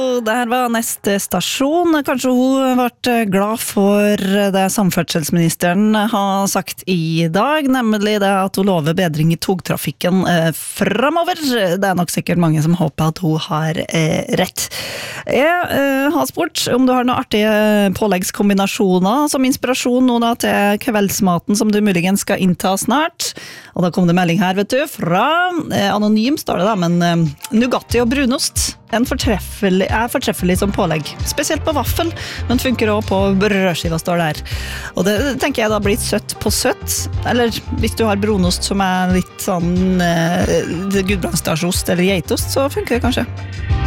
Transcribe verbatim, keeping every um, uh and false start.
Der var neste stasjon. Kanskje hun ble glad for det samferdselsministeren har sagt i dag, nemlig det at hun lover bedring i togtrafikken eh, fremover. Det er nok sikkert mange som håper at hun har eh, rett. Jeg eh, har spurt om du har noen artige påleggskombinasjoner som inspirasjon nå da til kveldsmaten som du muligens skal innta snart. Og da kom det melding her, vet du, fra eh, anonym står det da, men eh, Nugatti og brunost. En fortreffelig, er fortreffelig som pålegg. Spesielt på vaffel, men funker også på brødskiva står der. Og det tenker jeg da blir søtt på søtt. Eller hvis du har brunost som er litt sånn eh, gudbrandsdalsost eller geitost, så funker det kanskje.